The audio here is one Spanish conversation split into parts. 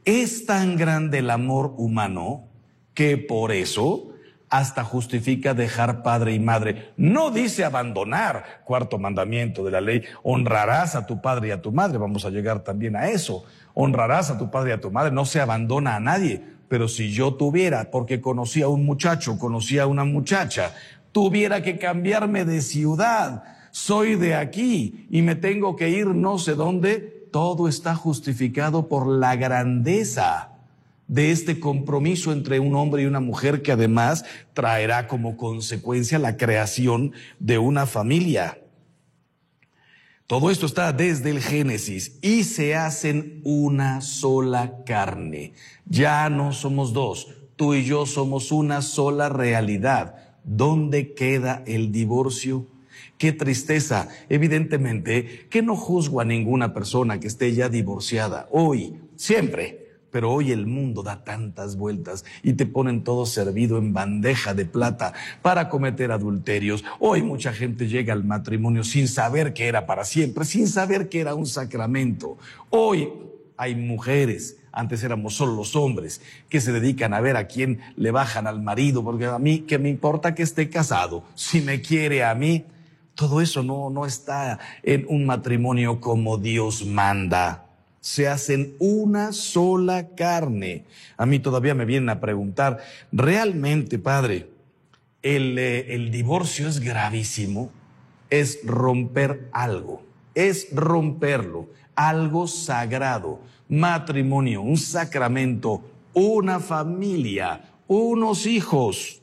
Es tan grande el amor humano que por eso hasta justifica dejar padre y madre. No dice abandonar, cuarto mandamiento de la ley, honrarás a tu padre y a tu madre. Vamos a llegar también a eso. Honrarás a tu padre y a tu madre, no se abandona a nadie. Pero si yo tuviera, porque conocí a un muchacho, conocí a una muchacha, tuviera que cambiarme de ciudad, soy de aquí y me tengo que ir no sé dónde, todo está justificado por la grandeza de este compromiso entre un hombre y una mujer que además traerá como consecuencia la creación de una familia. Todo esto está desde el Génesis y se hacen una sola carne. Ya no somos dos, tú y yo somos una sola realidad. ¿Dónde queda el divorcio? Qué tristeza. Evidentemente que no juzgo a ninguna persona que esté ya divorciada. Hoy, siempre. Pero hoy el mundo da tantas vueltas y te ponen todo servido en bandeja de plata para cometer adulterios. Hoy mucha gente llega al matrimonio sin saber que era para siempre, sin saber que era un sacramento. Hoy hay mujeres, antes éramos solo los hombres, que se dedican a ver a quién le bajan al marido, porque a mí, ¿qué me importa que esté casado? Si me quiere a mí, todo eso no está en un matrimonio como Dios manda. Se hacen una sola carne. A mí todavía me vienen a preguntar, ¿realmente, padre, el divorcio es gravísimo? Es romper algo, es romperlo, algo sagrado, matrimonio, un sacramento, una familia, unos hijos.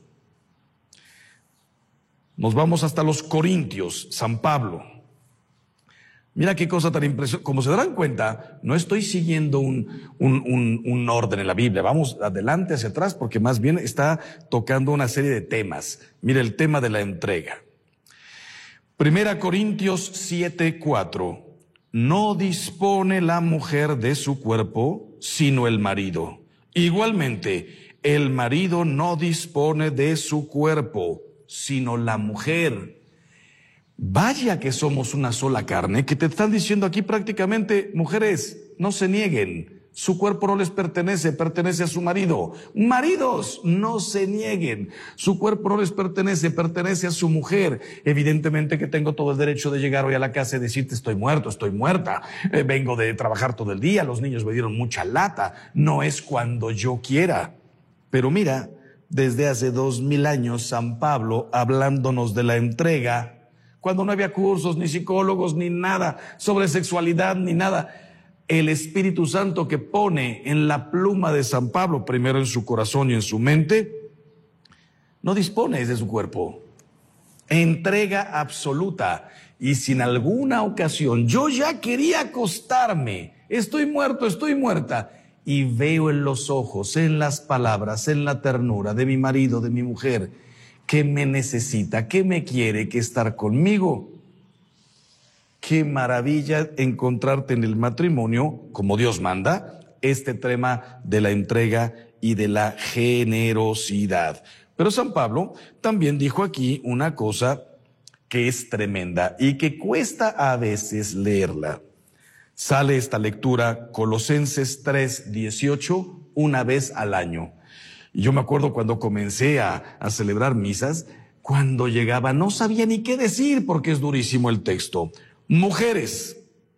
Nos vamos hasta los Corintios, San Pablo. Mira qué cosa tan impresionante. Como se darán cuenta, no estoy siguiendo un orden en la Biblia. Vamos adelante, hacia atrás, porque más bien está tocando una serie de temas. Mira el tema de la entrega. 1 Corintios 7:4. No dispone la mujer de su cuerpo, sino el marido. Igualmente, el marido no dispone de su cuerpo, sino la mujer. Vaya que somos una sola carne, que te están diciendo aquí prácticamente, mujeres, no se nieguen, su cuerpo no les pertenece, pertenece a su marido. Maridos, no se nieguen, su cuerpo no les pertenece, pertenece a su mujer. Evidentemente que tengo todo el derecho de llegar hoy a la casa y decirte estoy muerto, estoy muerta, vengo de trabajar todo el día, los niños me dieron mucha lata, no es cuando yo quiera. Pero mira, desde hace 2000 años San Pablo hablándonos de la entrega, cuando no había cursos, ni psicólogos, ni nada sobre sexualidad, ni nada. El Espíritu Santo que pone en la pluma de San Pablo, primero en su corazón y en su mente, no dispone de su cuerpo. Entrega absoluta. Y si en alguna ocasión yo ya quería acostarme, estoy muerto, estoy muerta, y veo en los ojos, en las palabras, en la ternura de mi marido, de mi mujer, que me necesita, que me quiere, que estar conmigo. Qué maravilla encontrarte en el matrimonio, como Dios manda, este tema de la entrega y de la generosidad. Pero San Pablo también dijo aquí una cosa que es tremenda y que cuesta a veces leerla. Sale esta lectura, Colosenses 3:18, una vez al año. Y yo me acuerdo cuando comencé a celebrar misas, cuando llegaba no sabía ni qué decir porque es durísimo el texto. Mujeres,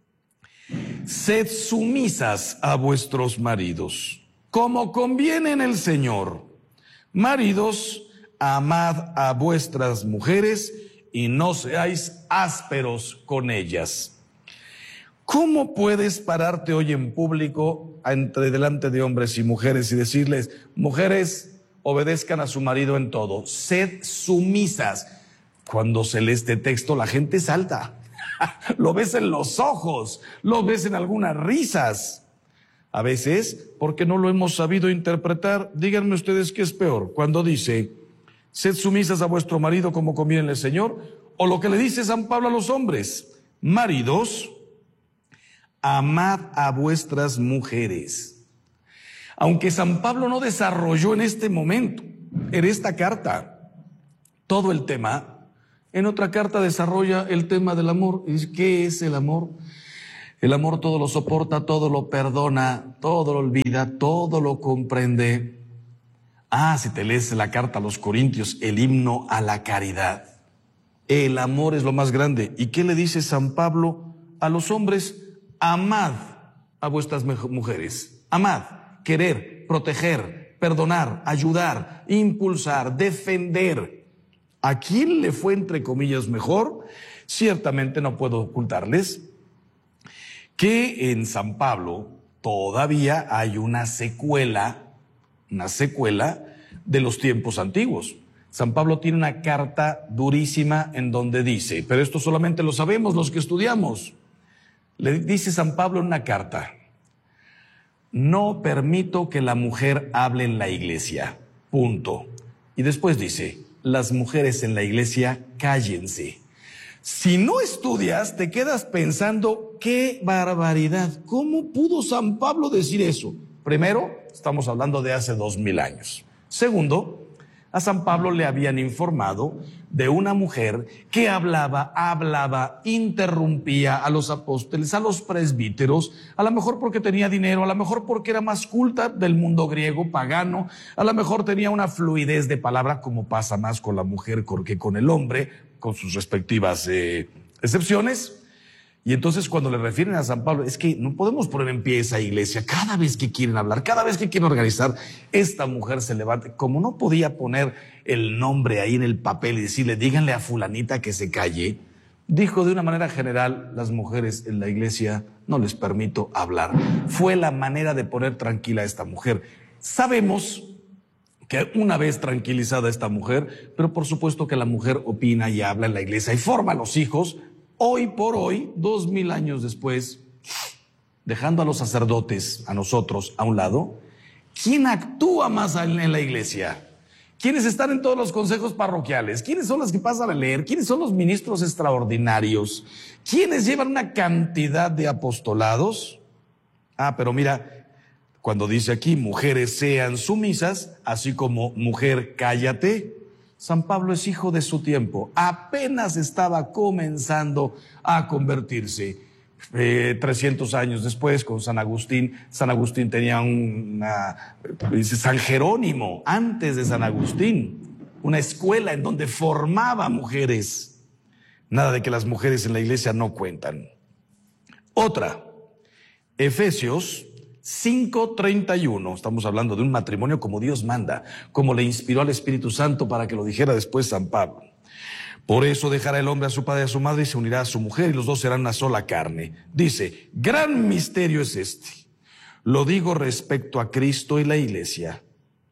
sed sumisas a vuestros maridos, como conviene en el Señor. Maridos, amad a vuestras mujeres y no seáis ásperos con ellas. ¿Cómo puedes pararte hoy en público delante de hombres y mujeres y decirles, mujeres, obedezcan a su marido en todo, sed sumisas? Cuando se lee este texto la gente salta, lo ves en los ojos, lo ves en algunas risas. A veces, porque no lo hemos sabido interpretar, díganme ustedes qué es peor, cuando dice, sed sumisas a vuestro marido como conviene el Señor, o lo que le dice San Pablo a los hombres, maridos, amad a vuestras mujeres. Aunque San Pablo no desarrolló en este momento, en esta carta, todo el tema, en otra carta desarrolla el tema del amor. ¿Qué es el amor? El amor todo lo soporta, todo lo perdona, todo lo olvida, todo lo comprende. Si te lees la carta a los Corintios, el himno a la caridad. El amor es lo más grande. ¿Y qué le dice San Pablo a los hombres? Amad a vuestras mujeres. Amad, querer, proteger, perdonar, ayudar, impulsar, defender. ¿A quién le fue, entre comillas, mejor? Ciertamente no puedo ocultarles que en San Pablo todavía hay una secuela de los tiempos antiguos. San Pablo tiene una carta durísima en donde dice, pero esto solamente lo sabemos los que estudiamos. Le dice San Pablo en una carta: no permito que la mujer hable en la iglesia, punto. Y después dice, las mujeres en la iglesia cállense. Si no estudias, te quedas pensando, qué barbaridad, ¿cómo pudo San Pablo decir eso? Primero, estamos hablando de hace 2000 años. Segundo, a San Pablo le habían informado de una mujer que hablaba, interrumpía a los apóstoles, a los presbíteros, a lo mejor porque tenía dinero, a lo mejor porque era más culta del mundo griego, pagano, a lo mejor tenía una fluidez de palabra, como pasa más con la mujer que con el hombre, con sus respectivas excepciones. Y entonces cuando le refieren a San Pablo, es que no podemos poner en pie esa iglesia. Cada vez que quieren hablar, cada vez que quieren organizar, esta mujer se levanta. Como no podía poner el nombre ahí en el papel y decirle, díganle a fulanita que se calle, dijo de una manera general, las mujeres en la iglesia no les permito hablar. Fue la manera de poner tranquila a esta mujer. Sabemos que una vez tranquilizada esta mujer, pero por supuesto que la mujer opina y habla en la iglesia y forma a los hijos. Hoy por hoy, 2000 años después, dejando a los sacerdotes, a nosotros, a un lado, ¿quién actúa más en la iglesia? ¿Quiénes están en todos los consejos parroquiales? ¿Quiénes son los que pasan a leer? ¿Quiénes son los ministros extraordinarios? ¿Quiénes llevan una cantidad de apostolados? Pero mira, cuando dice aquí, mujeres sean sumisas, así como mujer cállate, San Pablo es hijo de su tiempo, apenas estaba comenzando a convertirse. 300 años después, con San Agustín tenía San Jerónimo, antes de San Agustín, una escuela en donde formaba mujeres. Nada de que las mujeres en la iglesia no cuentan. Otra, Efesios 5:31, estamos hablando de un matrimonio como Dios manda, como le inspiró al Espíritu Santo para que lo dijera después San Pablo. Por eso dejará el hombre a su padre y a su madre y se unirá a su mujer y los dos serán una sola carne. Dice, gran misterio es este. Lo digo respecto a Cristo y la iglesia.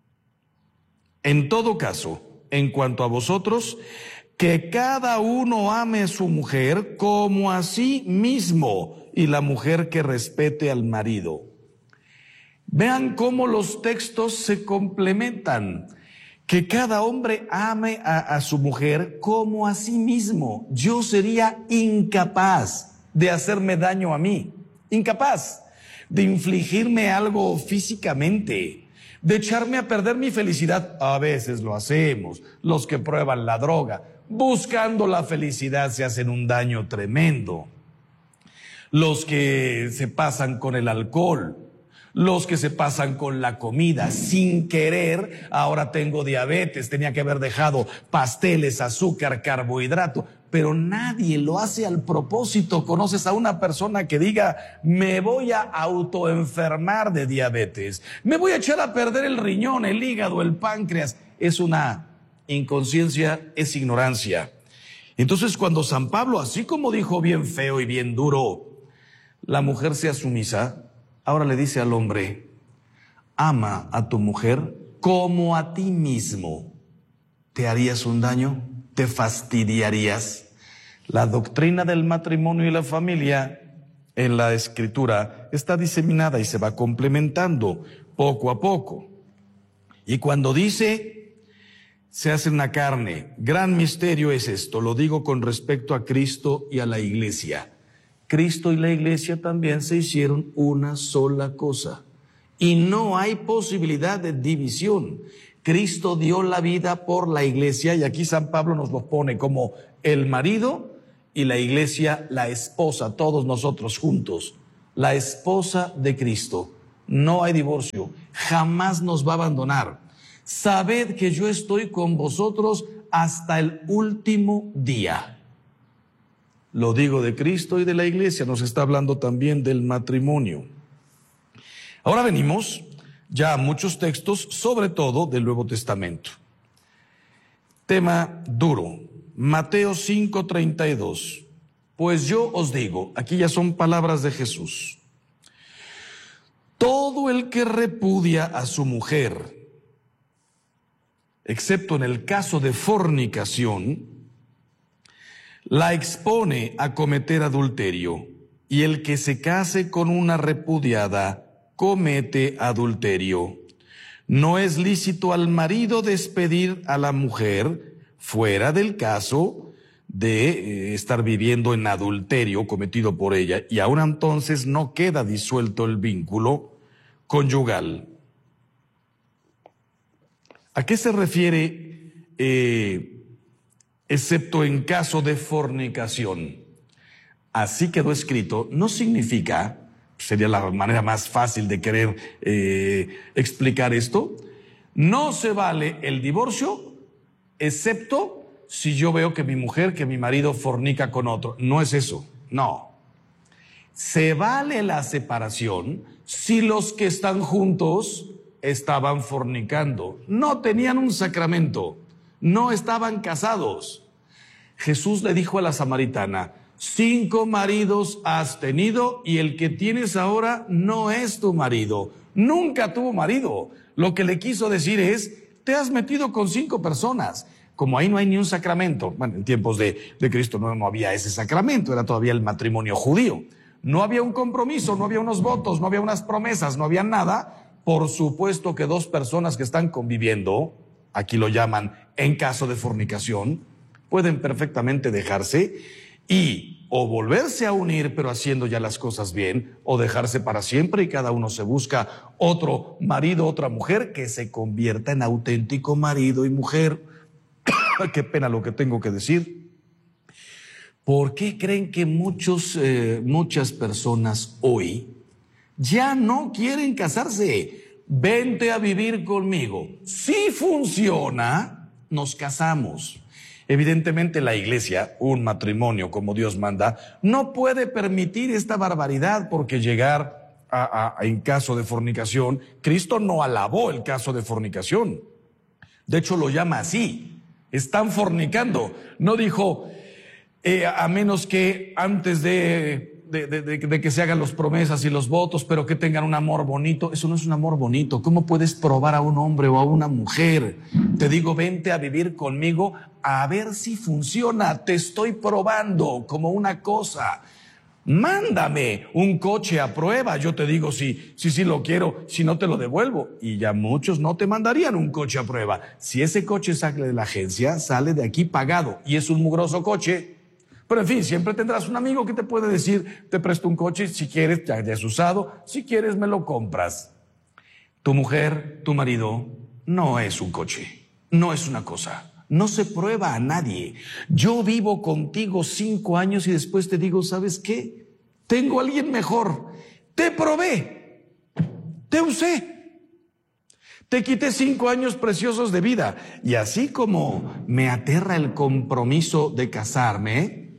En todo caso, en cuanto a vosotros, que cada uno ame a su mujer como a sí mismo y la mujer que respete al marido. Vean cómo los textos se complementan. Que cada hombre ame a su mujer como a sí mismo. Yo sería incapaz de hacerme daño a mí. Incapaz de infligirme algo físicamente, de echarme a perder mi felicidad. A veces lo hacemos. Los que prueban la droga, buscando la felicidad, se hacen un daño tremendo. Los que se pasan con el alcohol, los que se pasan con la comida, sin querer, ahora tengo diabetes, tenía que haber dejado pasteles, azúcar, carbohidrato, pero nadie lo hace al propósito. ¿Conoces a una persona que diga, me voy a autoenfermar de diabetes, me voy a echar a perder el riñón, el hígado, el páncreas? Es una inconsciencia, es ignorancia. Entonces, cuando San Pablo, así como dijo bien feo y bien duro, la mujer sea sumisa, ahora le dice al hombre, ama a tu mujer como a ti mismo. ¿Te harías un daño? ¿Te fastidiarías? La doctrina del matrimonio y la familia en la Escritura está diseminada y se va complementando poco a poco. Y cuando dice, se hace una carne, gran misterio es esto, lo digo con respecto a Cristo y a la iglesia. Cristo y la iglesia también se hicieron una sola cosa. Y no hay posibilidad de división. Cristo dio la vida por la iglesia y aquí San Pablo nos lo pone como el marido y la iglesia la esposa, todos nosotros juntos. la esposa de Cristo. No hay divorcio, jamás nos va a abandonar. Sabed que yo estoy con vosotros hasta el último día. Lo digo de Cristo y de la iglesia, nos está hablando también del matrimonio. Ahora venimos ya a muchos textos, sobre todo del Nuevo Testamento. Tema duro, Mateo 5:32. Pues yo os digo, aquí ya son palabras de Jesús, todo el que repudia a su mujer, excepto en el caso de fornicación, la expone a cometer adulterio, y el que se case con una repudiada comete adulterio. No es lícito al marido despedir a la mujer fuera del caso de estar viviendo en adulterio cometido por ella, y aún entonces no queda disuelto el vínculo conyugal. ¿A qué se refiere excepto en caso de fornicación? Así quedó escrito, no significa, sería la manera más fácil de querer explicar esto, no se vale el divorcio excepto si yo veo que mi mujer, que mi marido fornica con otro. No es eso, no. Se vale la separación si los que están juntos estaban fornicando, no tenían un sacramento, no estaban casados. Jesús le dijo a la samaritana, 5 maridos has tenido y el que tienes ahora no es tu marido. Nunca tuvo marido. Lo que le quiso decir es, te has metido con 5 personas. Como ahí no hay ni un sacramento, bueno, en tiempos de Cristo no había ese sacramento, era todavía el matrimonio judío. No había un compromiso, no había unos votos, no había unas promesas, no había nada. Por supuesto que 2 personas que están conviviendo, aquí lo llaman en caso de fornicación, pueden perfectamente dejarse y o volverse a unir, pero haciendo ya las cosas bien, o dejarse para siempre y cada uno se busca otro marido, otra mujer que se convierta en auténtico marido y mujer. Qué pena lo que tengo que decir. ¿Por qué creen que muchas personas hoy ya no quieren casarse? Vente a vivir conmigo. Si funciona, nos casamos. Evidentemente la iglesia, un matrimonio como Dios manda, no puede permitir esta barbaridad, porque llegar en caso de fornicación, Cristo no alabó el caso de fornicación. De hecho lo llama así. Están fornicando. No dijo, a menos que antes de que se hagan las promesas y los votos, pero que tengan un amor bonito. Eso no es un amor bonito. ¿Cómo puedes probar a un hombre o a una mujer? Te digo, vente a vivir conmigo a ver si funciona. Te estoy probando como una cosa. Mándame un coche a prueba, yo te digo si lo quiero, si no te lo devuelvo. Y ya muchos no te mandarían un coche a prueba. Si ese coche sale de la agencia, sale de aquí pagado y es un mugroso coche. Pero en fin, siempre tendrás un amigo que te puede decir, te presto un coche, si quieres, ya es usado, si quieres me lo compras. Tu mujer, tu marido, no es un coche, no es una cosa. No se prueba a nadie. Yo vivo contigo 5 años y después te digo, ¿sabes qué? Tengo a alguien mejor. Te probé. Te usé. Te quité 5 años preciosos de vida. Y así como me aterra el compromiso de casarme,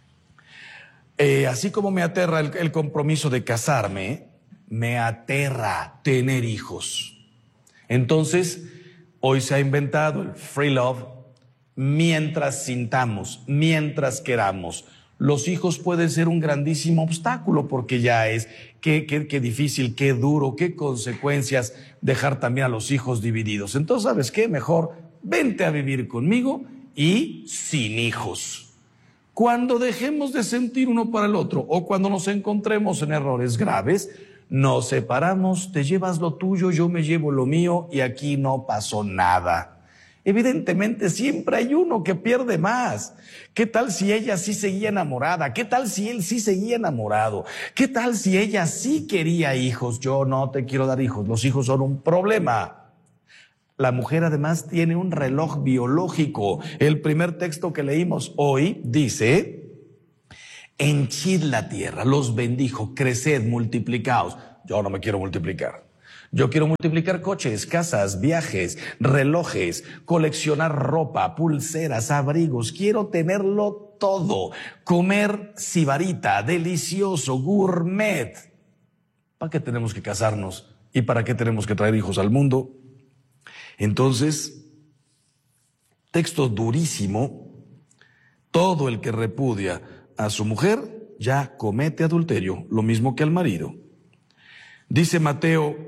me aterra tener hijos. Entonces, hoy se ha inventado el free love. Mientras sintamos, mientras queramos. Los hijos pueden ser un grandísimo obstáculo, porque ya es qué difícil, qué duro, qué consecuencias dejar también a los hijos divididos. Entonces, ¿sabes qué? Mejor vente a vivir conmigo y sin hijos. Cuando dejemos de sentir uno para el otro o cuando nos encontremos en errores graves, nos separamos, te llevas lo tuyo, yo me llevo lo mío y aquí no pasó nada. Evidentemente siempre hay uno que pierde más. ¿Qué tal si ella sí seguía enamorada? ¿Qué tal si él sí seguía enamorado? ¿Qué tal si ella sí quería hijos? Yo no te quiero dar hijos, los hijos son un problema. La mujer además tiene un reloj biológico. El primer texto que leímos hoy dice, henchid la tierra, los bendijo, creced, multiplicaos. Yo no me quiero multiplicar. Yo quiero multiplicar coches, casas, viajes, relojes, coleccionar ropa, pulseras, abrigos. Quiero tenerlo todo. Comer sibarita, delicioso, gourmet. ¿Para qué tenemos que casarnos? ¿Y para qué tenemos que traer hijos al mundo? Entonces, texto durísimo. Todo el que repudia a su mujer ya comete adulterio, lo mismo que al marido. Dice Mateo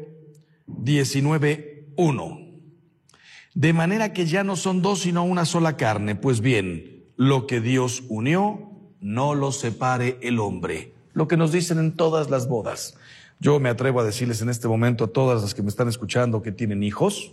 19:1. De manera que ya no son dos sino una sola carne. Pues bien, lo que Dios unió, no lo separe el hombre. Lo que nos dicen en todas las bodas. Yo me atrevo a decirles en este momento a todas las que me están escuchando que tienen hijos,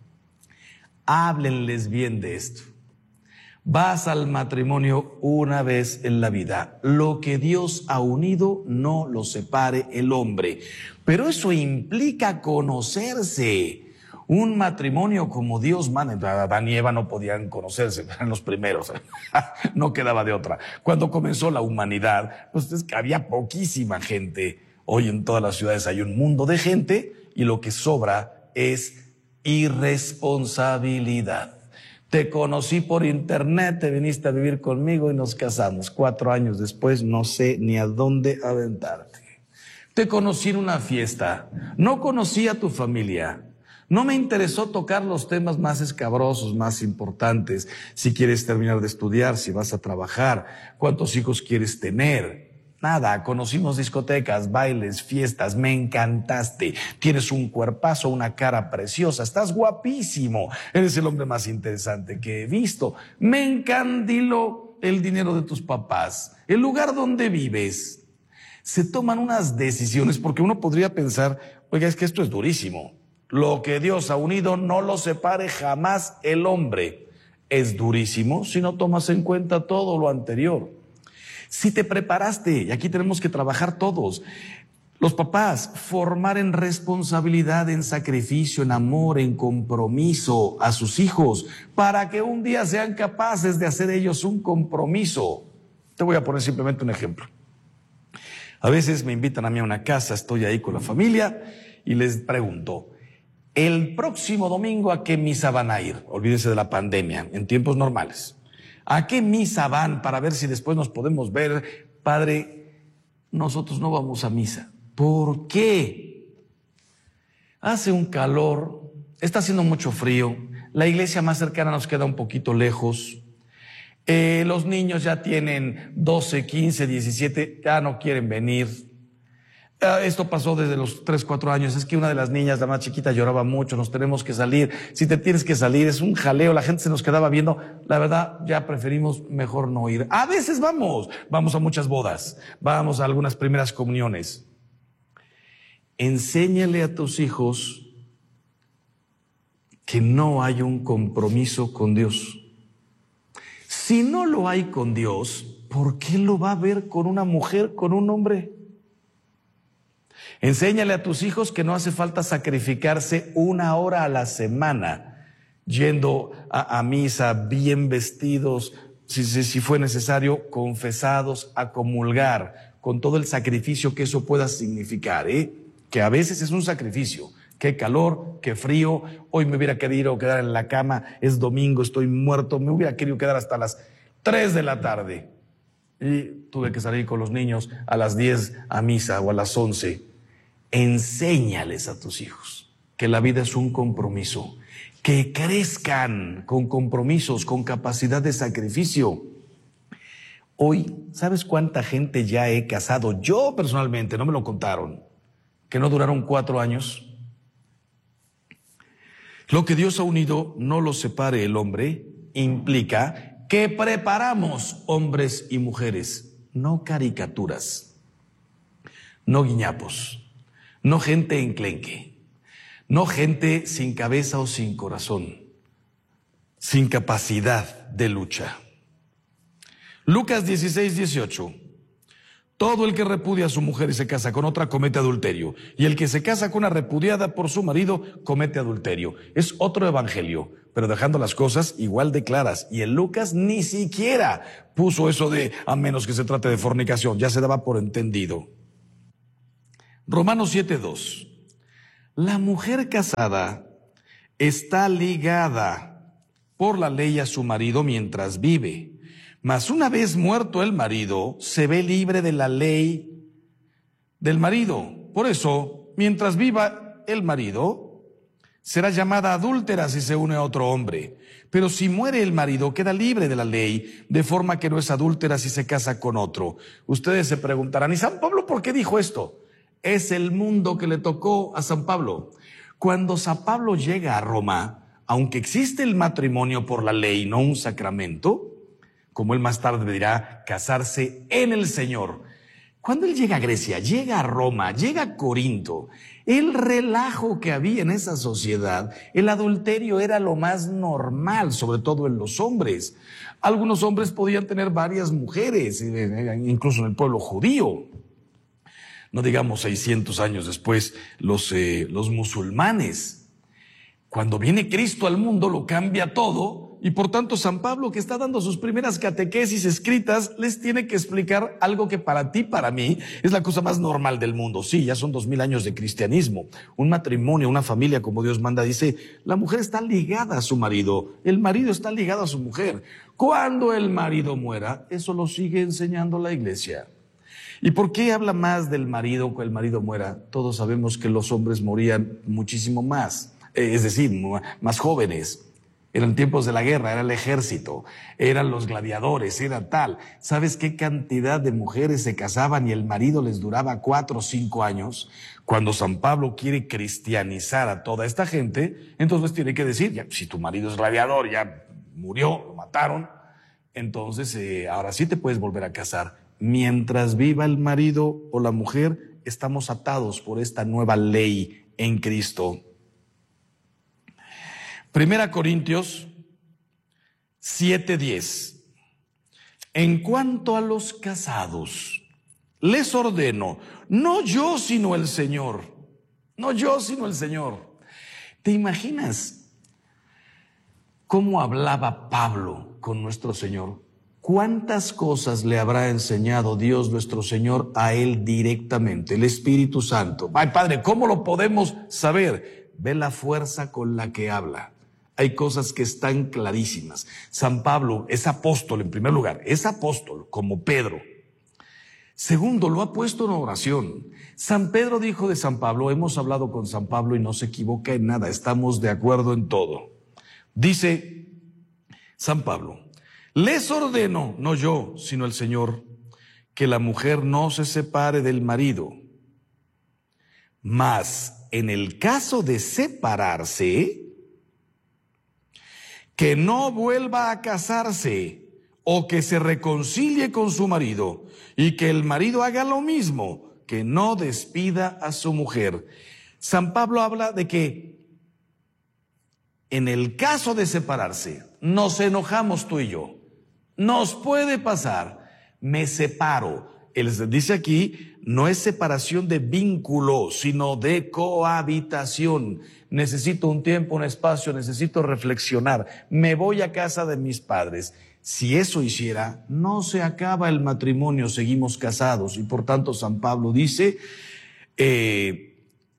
háblenles bien de esto. Vas al matrimonio una vez en la vida. Lo que Dios ha unido, no lo separe el hombre. Pero eso implica conocerse. Un matrimonio como Dios manda. Adán y Eva no podían conocerse, eran los primeros. No quedaba de otra. Cuando comenzó la humanidad, pues es que había poquísima gente. Hoy en todas las ciudades hay un mundo de gente y lo que sobra es irresponsabilidad. Te conocí por internet, te viniste a vivir conmigo y nos casamos. 4 años después no sé ni a dónde aventarte. Te conocí en una fiesta, no conocí a tu familia. No me interesó tocar los temas más escabrosos, más importantes. Si quieres terminar de estudiar, si vas a trabajar, cuántos hijos quieres tener. Nada, conocimos discotecas, bailes, fiestas, me encantaste. Tienes un cuerpazo, una cara preciosa, estás guapísimo. Eres el hombre más interesante que he visto. Me encandiló el dinero de tus papás, el lugar donde vives. Se toman unas decisiones porque uno podría pensar, oiga, es que esto es durísimo. Lo que Dios ha unido no lo separe jamás el hombre. Es durísimo si no tomas en cuenta todo lo anterior. Si te preparaste, y aquí tenemos que trabajar todos, los papás, formar en responsabilidad, en sacrificio, en amor, en compromiso a sus hijos, para que un día sean capaces de hacer ellos un compromiso. Te voy a poner simplemente un ejemplo. A veces me invitan a mí a una casa, estoy ahí con la familia y les pregunto, el próximo domingo, ¿a qué misa van a ir? Olvídense de la pandemia, en tiempos normales. ¿A qué misa van para ver si después nos podemos ver? Padre, nosotros no vamos a misa. ¿Por qué? Hace un calor, está haciendo mucho frío, la iglesia más cercana nos queda un poquito lejos, los niños ya tienen 12, 15, 17, ya no quieren venir. Esto pasó desde los 3, 4 años. Es que una de las niñas, la más chiquita, lloraba mucho. Nos tenemos que salir. Si te tienes que salir, es un jaleo. La gente se nos quedaba viendo. La verdad, ya preferimos mejor no ir. A veces vamos a muchas bodas. Vamos a algunas primeras comuniones. Enséñale a tus hijos que no hay un compromiso con Dios. Si no lo hay con Dios, ¿por qué lo va a ver con una mujer, con un hombre? Enséñale a tus hijos que no hace falta sacrificarse 1 hora a la semana, yendo a misa, bien vestidos, si fue necesario, confesados, a comulgar, con todo el sacrificio que eso pueda significar, que a veces es un sacrificio. Qué calor, qué frío, hoy me hubiera querido quedar en la cama, es domingo, estoy muerto, me hubiera querido quedar hasta las 3 de la tarde. Y tuve que salir con los niños a las 10 a misa o a las 11. Enséñales a tus hijos que la vida es un compromiso, que crezcan con compromisos, con capacidad de sacrificio. Hoy, ¿sabes cuánta gente ya he casado? Yo personalmente, no me lo contaron, que no duraron 4 años. Lo que Dios ha unido, no lo separe el hombre, implica que preparamos hombres y mujeres, no caricaturas, no guiñapos. No gente enclenque, no gente sin cabeza o sin corazón, sin capacidad de lucha. Lucas 16:18. Todo el que repudia a su mujer y se casa con otra comete adulterio, y el que se casa con una repudiada por su marido comete adulterio. Es otro evangelio. pero dejando las cosas igual de claras. Y en Lucas ni siquiera puso eso de a menos que se trate de fornicación, ya se daba por entendido. Romanos 7:2. La mujer casada está ligada por la ley a su marido mientras vive, mas una vez muerto el marido, se ve libre de la ley del marido. Por eso, mientras viva el marido, será llamada adúltera si se une a otro hombre. Pero si muere el marido, queda libre de la ley, de forma que no es adúltera si se casa con otro. Ustedes se preguntarán, ¿y San Pablo por qué dijo esto? Es el mundo que le tocó a San Pablo. Cuando San Pablo llega a Roma, aunque existe el matrimonio por la ley, no un sacramento, como él más tarde dirá, casarse en el Señor. Cuando él llega a Grecia, llega a Roma, llega a Corinto, el relajo que había en esa sociedad, el adulterio era lo más normal, sobre todo en los hombres. Algunos hombres podían tener varias mujeres, incluso en el pueblo judío. No digamos 600 años después, los musulmanes. Cuando viene Cristo al mundo lo cambia todo y por tanto San Pablo, que está dando sus primeras catequesis escritas, les tiene que explicar algo que para ti, para mí, es la cosa más normal del mundo. Sí, ya son 2000 años de cristianismo. Un matrimonio, una familia como Dios manda, dice, la mujer está ligada a su marido, el marido está ligado a su mujer. Cuando el marido muera, eso lo sigue enseñando la iglesia. ¿Y por qué habla más del marido cuando el marido muera? Todos sabemos que los hombres morían muchísimo más, es decir, más jóvenes. Eran tiempos de la guerra, era el ejército, eran los gladiadores, era tal. ¿Sabes qué cantidad de mujeres se casaban y el marido les duraba 4 o 5 años? Cuando San Pablo quiere cristianizar a toda esta gente, entonces tiene que decir, ya, si tu marido es gladiador, ya murió, lo mataron, entonces ahora sí te puedes volver a casar. Mientras viva el marido o la mujer, estamos atados por esta nueva ley en Cristo. 1 Corintios 7:10. En cuanto a los casados, les ordeno, no yo sino el Señor, no yo sino el Señor. ¿Te imaginas cómo hablaba Pablo con nuestro Señor? ¿Cuántas cosas le habrá enseñado Dios nuestro Señor a él directamente, el Espíritu Santo? Ay, Padre, ¿cómo lo podemos saber? Ve la fuerza con la que habla. Hay cosas que están clarísimas. San Pablo es apóstol en primer lugar, es apóstol como Pedro. Segundo, lo ha puesto en oración. San Pedro dijo de San Pablo, hemos hablado con San Pablo y no se equivoca en nada, estamos de acuerdo en todo. Dice San Pablo, les ordeno, no yo, sino el Señor, que la mujer no se separe del marido. Mas en el caso de separarse, que no vuelva a casarse o que se reconcilie con su marido y que el marido haga lo mismo, que no despida a su mujer. San Pablo habla de que en el caso de separarse, nos enojamos tú y yo. Nos puede pasar, me separo. Él dice aquí, no es separación de vínculo, sino de cohabitación. Necesito un tiempo, un espacio, necesito reflexionar. Me voy a casa de mis padres. Si eso hiciera, no se acaba el matrimonio, seguimos casados. Y por tanto, San Pablo dice que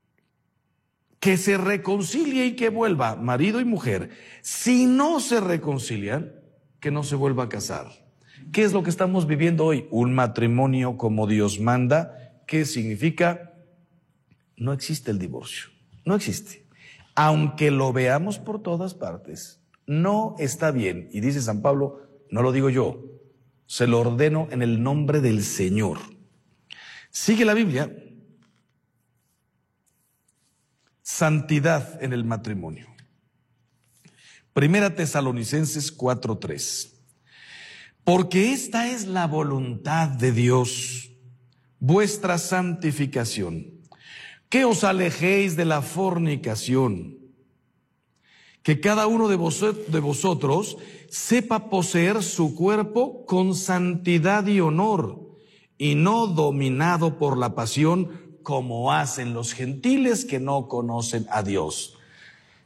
se reconcilie y que vuelva marido y mujer. Si no se reconcilian, que no se vuelva a casar. ¿Qué es lo que estamos viviendo hoy? Un matrimonio como Dios manda. ¿Qué significa? No existe el divorcio. No existe. Aunque lo veamos por todas partes, no está bien. Y dice San Pablo, no lo digo yo, se lo ordeno en el nombre del Señor. Sigue la Biblia. Santidad en el matrimonio. 1 Tesalonicenses 4:3. Porque esta es la voluntad de Dios, vuestra santificación, que os alejéis de la fornicación, que cada uno de vosotros sepa poseer su cuerpo con santidad y honor, y no dominado por la pasión, como hacen los gentiles que no conocen a Dios.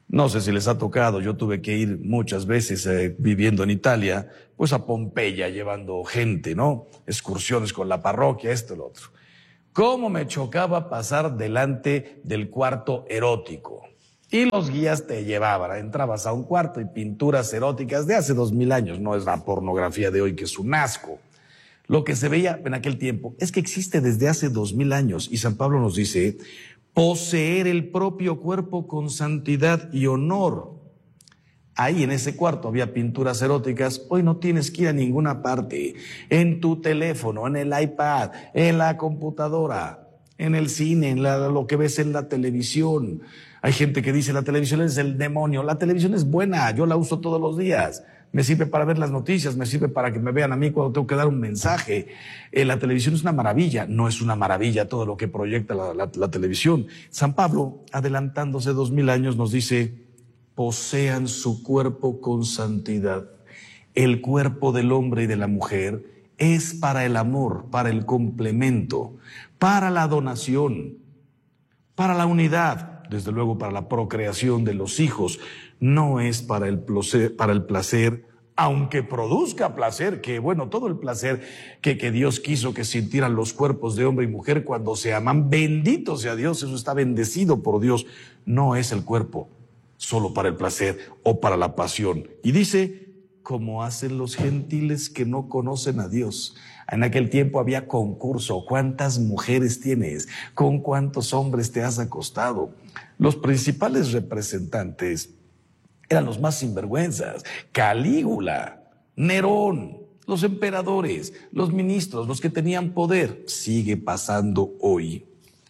No sé si les ha tocado, yo tuve que ir muchas veces viviendo en Italia, pues a Pompeya llevando gente, ¿no? Excursiones con la parroquia, esto y lo otro. ¿Cómo me chocaba pasar delante del cuarto erótico? Y los guías te llevaban, entrabas a un cuarto y pinturas eróticas de hace 2000 años, no es la pornografía de hoy que es un asco. Lo que se veía en aquel tiempo es que existe desde hace 2000 años y San Pablo nos dice, poseer el propio cuerpo con santidad y honor. Ahí en ese cuarto había pinturas eróticas, hoy no tienes que ir a ninguna parte, en tu teléfono, en el iPad, en la computadora, en el cine, en lo que ves en la televisión. Hay gente que dice la televisión es el demonio, la televisión es buena, yo la uso todos los días. Me sirve para ver las noticias, me sirve para que me vean a mí cuando tengo que dar un mensaje. La televisión es una maravilla, no es una maravilla todo lo que proyecta la televisión. San Pablo, adelantándose 2000 años, nos dice, posean su cuerpo con santidad. El cuerpo del hombre y de la mujer es para el amor, para el complemento, para la donación, para la unidad, desde luego para la procreación de los hijos. No es para el placer, aunque produzca placer, que bueno, todo el placer que Dios quiso que sintieran los cuerpos de hombre y mujer cuando se aman, bendito sea Dios, eso está bendecido por Dios. No es el cuerpo solo para el placer o para la pasión. Y dice, como hacen los gentiles que no conocen a Dios. En aquel tiempo había concurso, ¿cuántas mujeres tienes? ¿Con cuántos hombres te has acostado? Los principales representantes eran los más sinvergüenzas, Calígula, Nerón, los emperadores, los ministros, los que tenían poder. Sigue pasando hoy.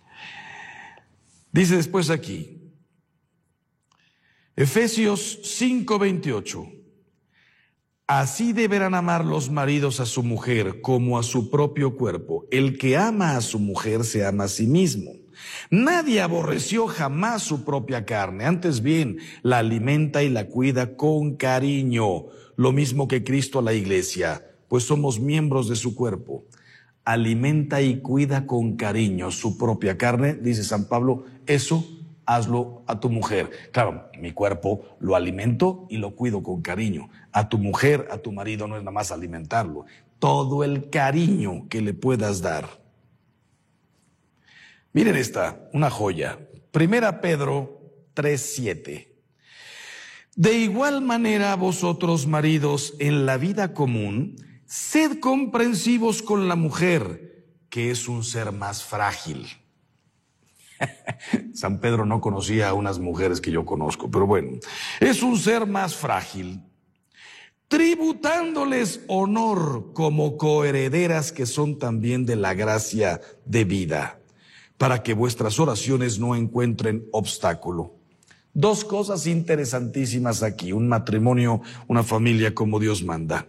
Dice después aquí, Efesios 5:28, así deberán amar los maridos a su mujer como a su propio cuerpo. El que ama a su mujer se ama a sí mismo. Nadie aborreció jamás su propia carne, antes bien la alimenta y la cuida con cariño, lo mismo que Cristo a la iglesia, pues somos miembros de su cuerpo. Alimenta y cuida con cariño su propia carne, dice San Pablo, eso hazlo a tu mujer. Claro, mi cuerpo lo alimento y lo cuido con cariño. A tu mujer, a tu marido no es nada más alimentarlo, todo el cariño que le puedas dar. Miren esta, una joya. 1 Pedro 3:7. De igual manera vosotros, maridos, en la vida común, sed comprensivos con la mujer, que es un ser más frágil. San Pedro no conocía a unas mujeres que yo conozco, pero bueno, es un ser más frágil, tributándoles honor como coherederas que son también de la gracia de vida, para que vuestras oraciones no encuentren obstáculo. Dos cosas interesantísimas aquí, un matrimonio, una familia como Dios manda.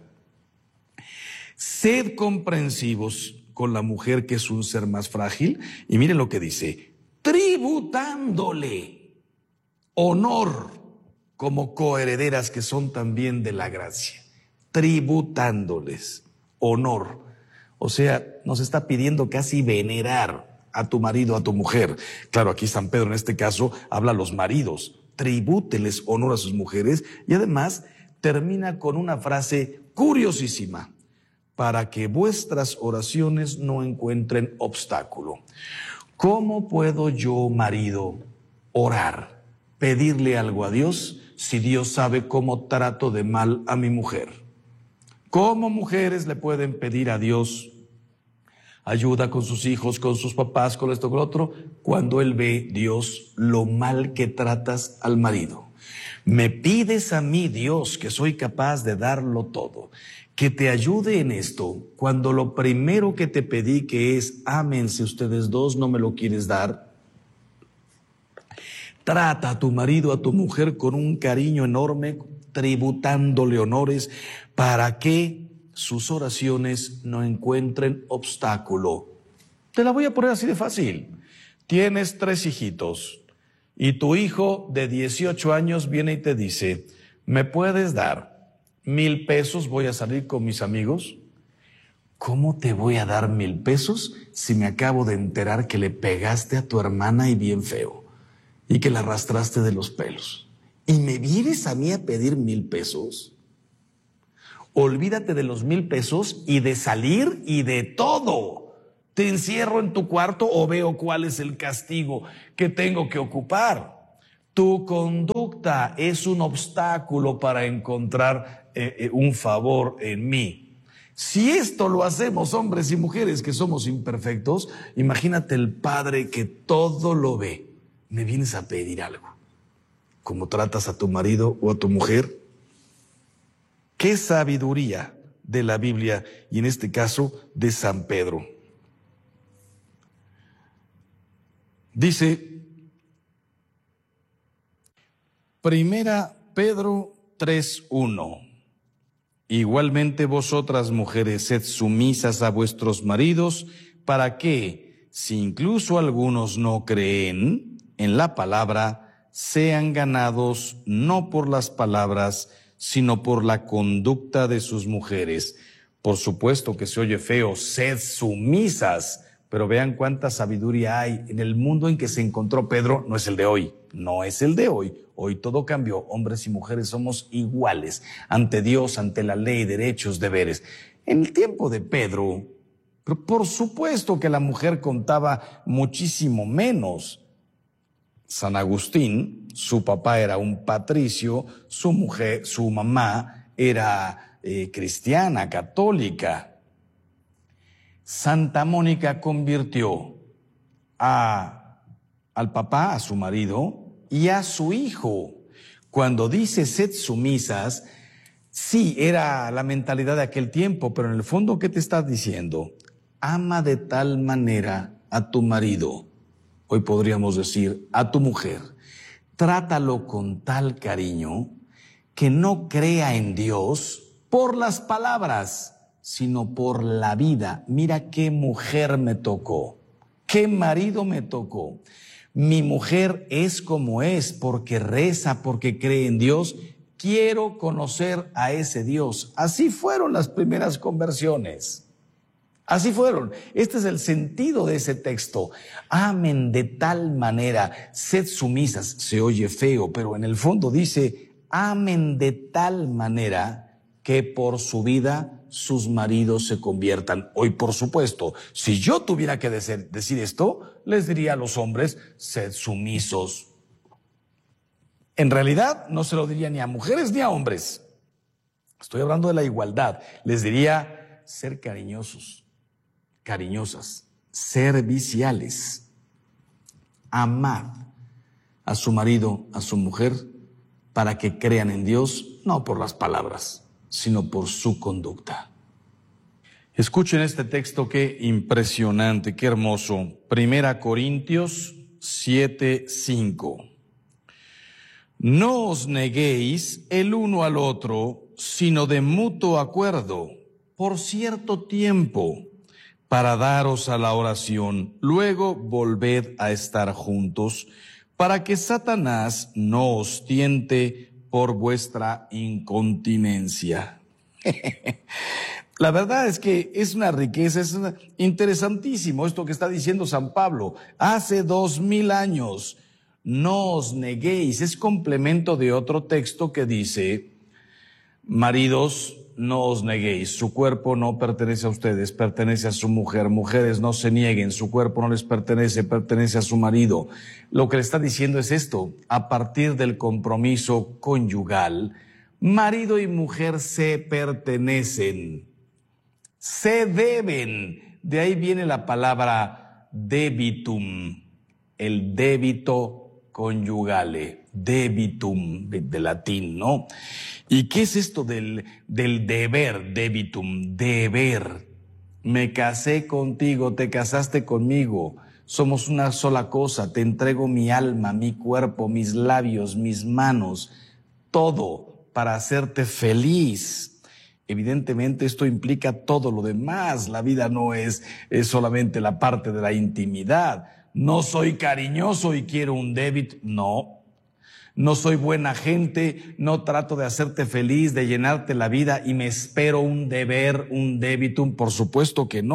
Sed comprensivos con la mujer que es un ser más frágil, y miren lo que dice, tributándole honor como coherederas que son también de la gracia, tributándoles honor. O sea, nos está pidiendo casi venerar a tu marido, a tu mujer. Claro, aquí San Pedro en este caso habla a los maridos, tribúteles honor a sus mujeres, y además termina con una frase curiosísima, para que vuestras oraciones no encuentren obstáculo. ¿Cómo puedo yo, marido, orar, pedirle algo a Dios si Dios sabe cómo trato de mal a mi mujer? ¿Cómo mujeres le pueden pedir a Dios ayuda con sus hijos, con sus papás, con esto, con lo otro, cuando Él ve, Dios, lo mal que tratas al marido? Me pides a mí, Dios, que soy capaz de darlo todo, que te ayude en esto, cuando lo primero que te pedí, que es ámense ustedes dos, no me lo quieres dar. Trata a tu marido, a tu mujer con un cariño enorme, tributándole honores, para que sus oraciones no encuentren obstáculo. Te la voy a poner así de fácil. Tienes 3 hijitos y tu hijo de 18 años viene y te dice, ¿me puedes dar 1,000 pesos? Voy a salir con mis amigos. ¿Cómo te voy a dar 1,000 pesos si me acabo de enterar que le pegaste a tu hermana y bien feo y que la arrastraste de los pelos ¿Y me vienes a mí a pedir 1,000 pesos? Olvídate de los 1,000 pesos y de salir y de todo. Te encierro en tu cuarto o veo cuál es el castigo que tengo que ocupar. Tu conducta es un obstáculo para encontrar un favor en mí. Si esto lo hacemos hombres y mujeres que somos imperfectos, imagínate el Padre que todo lo ve. Me vienes a pedir algo. ¿Cómo tratas a tu marido o a tu mujer? Qué sabiduría de la Biblia y en este caso de San Pedro. Dice, Primera Pedro 3:1. Igualmente vosotras mujeres sed sumisas a vuestros maridos, para que, si incluso algunos no creen en la palabra, sean ganados no por las palabras, sino por la conducta de sus mujeres. Por supuesto que se oye feo, sed sumisas, pero vean cuánta sabiduría hay. En el mundo en que se encontró Pedro no es el de hoy, no es el de hoy. Hoy todo cambió, hombres y mujeres somos iguales ante Dios, ante la ley, derechos, deberes. En el tiempo de Pedro, por supuesto que la mujer contaba muchísimo menos. San Agustín, su papá era un patricio, su mamá era cristiana, católica. Santa Mónica convirtió al papá, a su marido, y a su hijo. Cuando dice sed sumisas, sí, era la mentalidad de aquel tiempo, pero en el fondo, ¿qué te está diciendo? Ama de tal manera a tu marido. Hoy podríamos decir a tu mujer, trátalo con tal cariño que no crea en Dios por las palabras, sino por la vida. Mira qué mujer me tocó, qué marido me tocó. Mi mujer es como es porque reza, porque cree en Dios. Quiero conocer a ese Dios. Así fueron las primeras conversiones. Así fueron. Este es el sentido de ese texto. Amen de tal manera, sed sumisas. Se oye feo, pero en el fondo dice, amen de tal manera que por su vida sus maridos se conviertan. Hoy, por supuesto, si yo tuviera que decir esto, les diría a los hombres, sed sumisos. En realidad, no se lo diría ni a mujeres ni a hombres. Estoy hablando de la igualdad. Les diría, ser cariñosos, cariñosas, serviciales. Amad a su marido, a su mujer, para que crean en Dios, no por las palabras, sino por su conducta. Escuchen este texto, qué impresionante, qué hermoso. 1 Corintios 7:5. No os neguéis el uno al otro, sino de mutuo acuerdo, por cierto tiempo, para daros a la oración. Luego volved a estar juntos, para que Satanás no os tiente por vuestra incontinencia. La verdad es que es una riqueza, interesantísimo esto que está diciendo San Pablo. Hace 2000 años, no os neguéis. Es complemento de otro texto que dice, maridos, no os neguéis. Su cuerpo no pertenece a ustedes, pertenece a su mujer. Mujeres, no se nieguen. Su cuerpo no les pertenece, pertenece a su marido. Lo que le está diciendo es esto. A partir del compromiso conyugal, marido y mujer se pertenecen. Se deben. De ahí viene la palabra debitum, el débito conyugale, debitum, de latín, ¿no? ¿Y qué es esto del deber, debitum, deber? Me casé contigo, te casaste conmigo, somos una sola cosa, te entrego mi alma, mi cuerpo, mis labios, mis manos, todo para hacerte feliz. Evidentemente esto implica todo lo demás. La vida no es solamente la parte de la intimidad. No soy cariñoso y quiero un débito, no. No soy buena gente, no trato de hacerte feliz, de llenarte la vida y me espero un deber, un débitum. Por supuesto que no.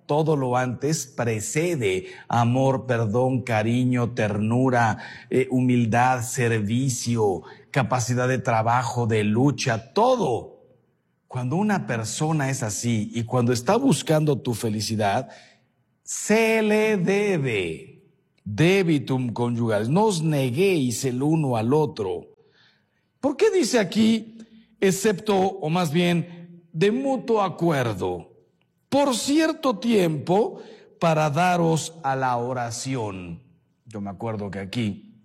todo lo antes precede amor, perdón, cariño, ternura, humildad, servicio, capacidad de trabajo, de lucha, todo. Cuando una persona es así y cuando está buscando tu felicidad, se le debe. Debitum conyugalis, no os neguéis el uno al otro. ¿Por qué dice aquí, excepto, o más bien, de mutuo acuerdo, por cierto tiempo, para daros a la oración? Yo me acuerdo que aquí,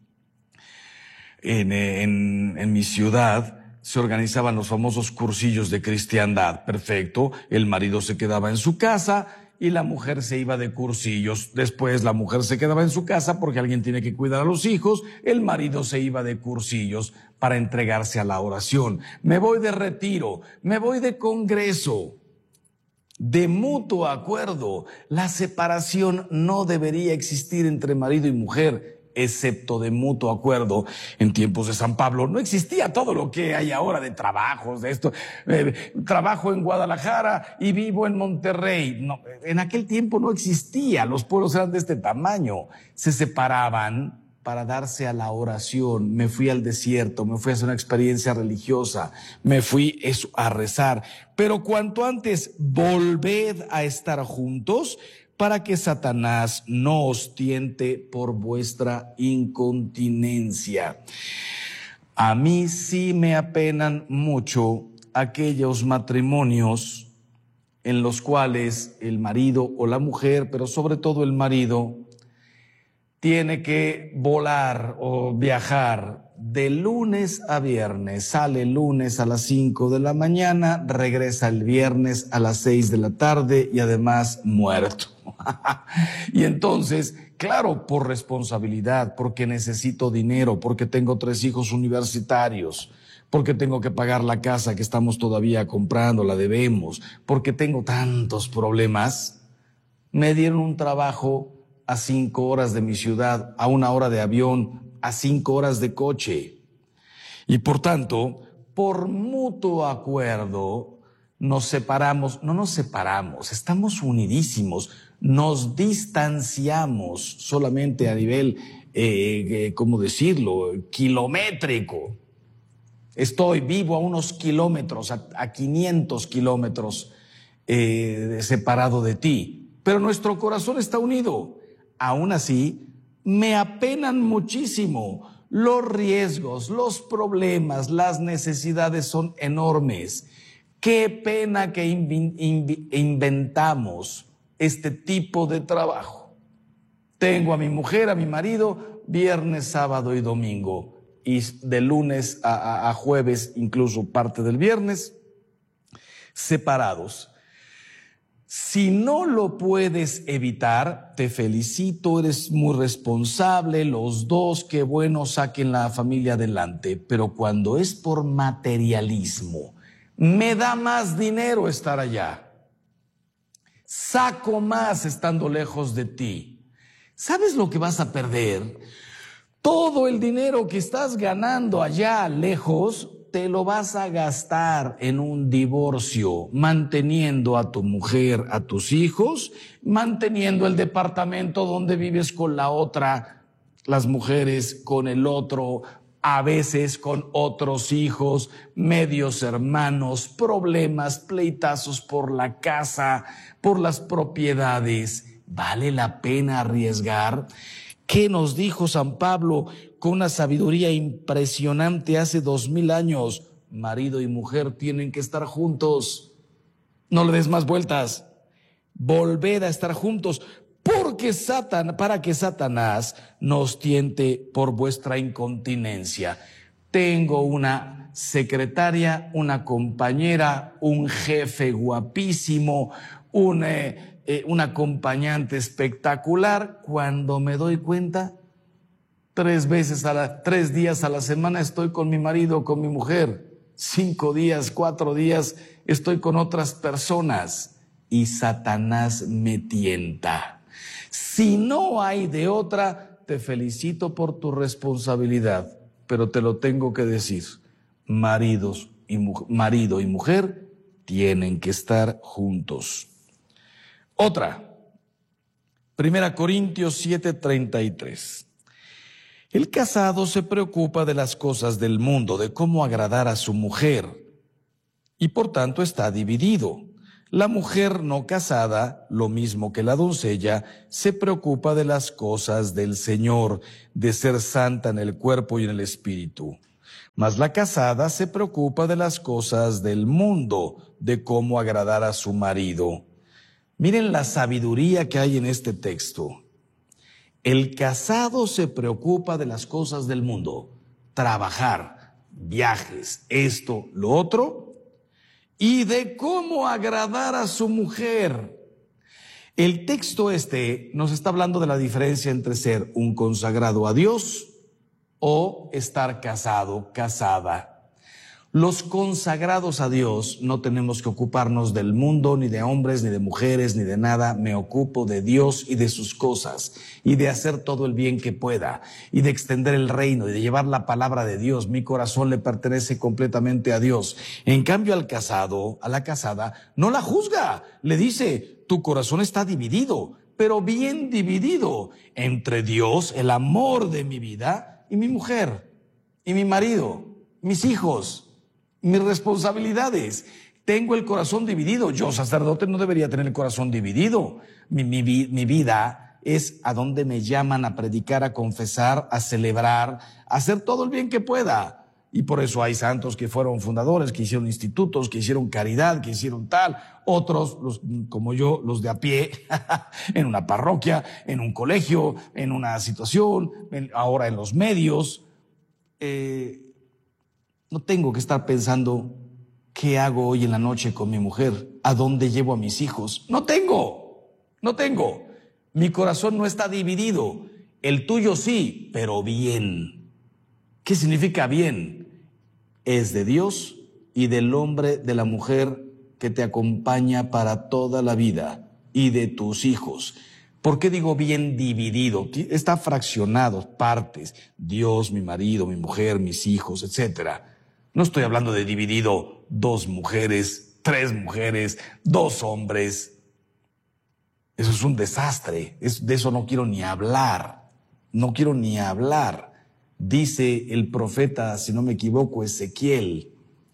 en mi ciudad, se organizaban los famosos cursillos de cristiandad. Perfecto, el marido se quedaba en su casa y la mujer se iba de cursillos. Después la mujer se quedaba en su casa porque alguien tiene que cuidar a los hijos. El marido se iba de cursillos para entregarse a la oración. Me voy de retiro, me voy de congreso. De mutuo acuerdo, la separación no debería existir entre marido y mujer, excepto de mutuo acuerdo. En tiempos de San Pablo no existía todo lo que hay ahora de trabajos, de esto. Trabajo en Guadalajara y vivo en Monterrey. No, en aquel tiempo no existía, los pueblos eran de este tamaño. Se separaban para darse a la oración. Me fui al desierto, me fui a hacer una experiencia religiosa, me fui a rezar. Pero cuanto antes, volved a estar juntos para que Satanás no os tiente por vuestra incontinencia. A mí sí me apenan mucho aquellos matrimonios en los cuales el marido o la mujer, pero sobre todo el marido, tiene que volar o viajar de lunes a viernes. Sale el lunes a las 5 de la mañana, regresa el viernes a las 6 de la tarde y además muerto. Y entonces, claro, por responsabilidad, porque necesito dinero, porque tengo 3 hijos universitarios, porque tengo que pagar la casa que estamos todavía comprando, la debemos, porque tengo tantos problemas, me dieron un trabajo a 5 horas de mi ciudad, a 1 hora de avión, a 5 horas de coche. Y por tanto, por mutuo acuerdo, nos separamos, no nos separamos, estamos unidísimos, nos distanciamos solamente a nivel, ¿cómo decirlo?, kilométrico. Vivo a unos kilómetros, a 500 kilómetros separado de ti, pero nuestro corazón está unido. Aún así, me apenan muchísimo. Los riesgos, los problemas, las necesidades son enormes. Qué pena que inventamos este tipo de trabajo. Tengo a mi mujer, a mi marido, viernes, sábado y domingo. Y de lunes a jueves, incluso parte del viernes, separados. Si no lo puedes evitar, te felicito, eres muy responsable, los dos, qué bueno, saquen la familia adelante. Pero cuando es por materialismo, me da más dinero estar allá, saco más estando lejos de ti. ¿Sabes lo que vas a perder? Todo el dinero que estás ganando allá lejos, te lo vas a gastar en un divorcio, manteniendo a tu mujer, a tus hijos, manteniendo el departamento donde vives con la otra, las mujeres con el otro, a veces con otros hijos, medios hermanos, problemas, pleitazos por la casa, por las propiedades. ¿Vale la pena arriesgar? ¿Qué nos dijo San Pablo con una sabiduría impresionante hace 2000 años? Marido y mujer tienen que estar juntos. No le des más vueltas. Volved a estar juntos, para que Satanás nos tiente por vuestra incontinencia. Tengo una secretaria, una compañera, un jefe guapísimo, un acompañante espectacular. Cuando me doy cuenta, 3 días a la semana estoy con mi marido, con mi mujer. 5 días, 4 días estoy con otras personas y Satanás me tienta. Si no hay de otra, te felicito por tu responsabilidad, pero te lo tengo que decir. Marido y mujer tienen que estar juntos. Otra, 1 Corintios 7:33. El casado se preocupa de las cosas del mundo, de cómo agradar a su mujer, y por tanto está dividido. La mujer no casada, lo mismo que la doncella, se preocupa de las cosas del Señor, de ser santa en el cuerpo y en el espíritu. Mas la casada se preocupa de las cosas del mundo, de cómo agradar a su marido. Miren la sabiduría que hay en este texto. El casado se preocupa de las cosas del mundo, trabajar, viajes, esto, lo otro, y de cómo agradar a su mujer. El texto nos está hablando de la diferencia entre ser un consagrado a Dios o estar casado, casada. Los consagrados a Dios no tenemos que ocuparnos del mundo, ni de hombres, ni de mujeres, ni de nada. Me ocupo de Dios y de sus cosas, y de hacer todo el bien que pueda, y de extender el reino, y de llevar la palabra de Dios. Mi corazón le pertenece completamente a Dios. En cambio, al casado, a la casada, no la juzga. Le dice, tu corazón está dividido, pero bien dividido entre Dios, el amor de mi vida, y mi mujer, y mi marido, mis hijos, mis responsabilidades. Tengo el corazón dividido. Yo, sacerdote, no debería tener el corazón dividido. Mi vida es a donde me llaman a predicar, a confesar, a celebrar, a hacer todo el bien que pueda. Y por eso hay santos que fueron fundadores, que hicieron institutos, que hicieron caridad, que hicieron tal. Otros, como yo, los de a pie, en una parroquia, en un colegio, en una situación, ahora en los medios. No tengo que estar pensando qué hago hoy en la noche con mi mujer, a dónde llevo a mis hijos. No tengo. Mi corazón no está dividido. El tuyo sí, pero bien. ¿Qué significa bien? Es de Dios y del hombre, de la mujer que te acompaña para toda la vida, y de tus hijos. ¿Por qué digo bien dividido? Está fraccionado, partes. Dios, mi marido, mi mujer, mis hijos, etcétera. No estoy hablando de dividido 2 mujeres, 3 mujeres, 2 hombres. Eso es un desastre. De eso no quiero ni hablar. No quiero ni hablar. Dice el profeta, si no me equivoco, Ezequiel,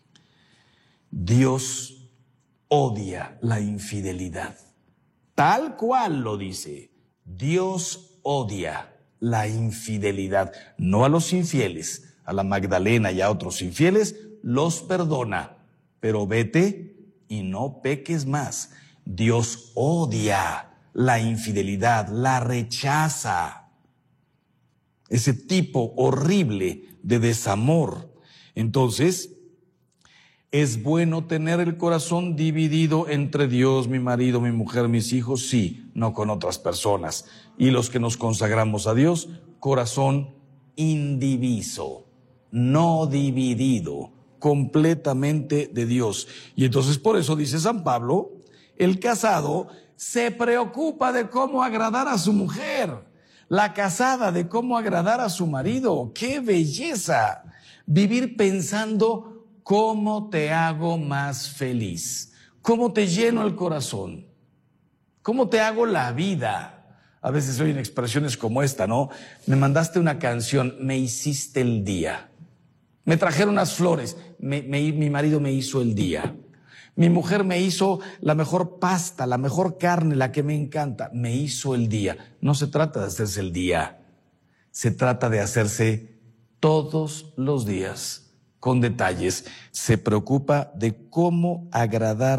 Dios odia la infidelidad. Tal cual lo dice. Dios odia la infidelidad. No a los infieles. A la Magdalena y a otros infieles los perdona, pero vete y no peques más. Dios odia la infidelidad, la rechaza. Ese tipo horrible de desamor. Entonces, ¿es bueno tener el corazón dividido entre Dios, mi marido, mi mujer, mis hijos? Sí, no con otras personas. Y los que nos consagramos a Dios, corazón indiviso. No dividido, completamente de Dios. Y entonces por eso dice San Pablo, el casado se preocupa de cómo agradar a su mujer, la casada de cómo agradar a su marido. ¡Qué belleza! Vivir pensando cómo te hago más feliz, cómo te lleno el corazón, cómo te hago la vida. A veces oyen expresiones como esta, ¿no? Me mandaste una canción, me hiciste el día. Me trajeron unas flores, mi marido me hizo el día. Mi mujer me hizo la mejor pasta, la mejor carne, la que me encanta. Me hizo el día. No se trata de hacerse el día. Se trata de hacerse todos los días con detalles. Se preocupa de cómo agradar